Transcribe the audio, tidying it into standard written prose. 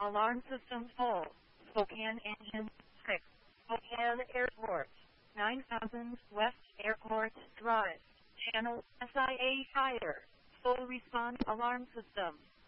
Alarm system full. Spokane engine 6. Spokane Airport. 9000 West Airport Drive. Channel SIA Fire. Full response alarm system.